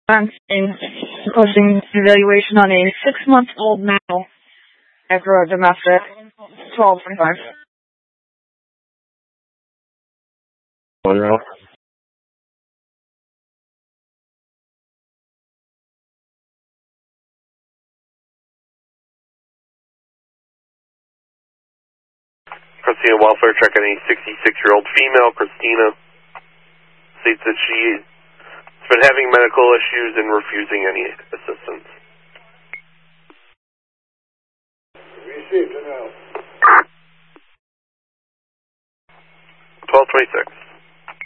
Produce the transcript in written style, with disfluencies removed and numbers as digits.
I'm posting evaluation on a 6-month-old male after a domestic 1225. Christina welfare check on a 66-year-old female. Christina states that she's been having medical issues and refusing any assistance. Received it now. 1226.